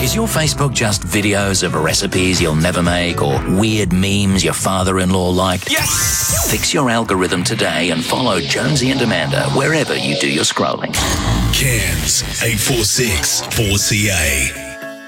Is your Facebook just videos of recipes you'll never make or weird memes your father-in-law liked? Yes! Fix your algorithm today and follow Jonesy and Amanda wherever you do your scrolling. Cairns 846 4CA.